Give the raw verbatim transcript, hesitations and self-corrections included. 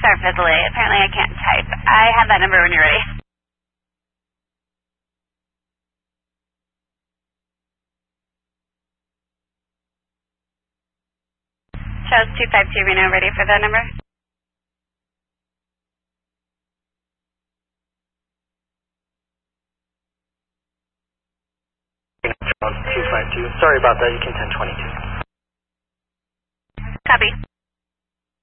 sorry for the delay. Apparently I can't type. I have that number when you're ready. Charles two five two Reno, ready for that number? Charles two five two. Sorry about that. You can ten twenty-two.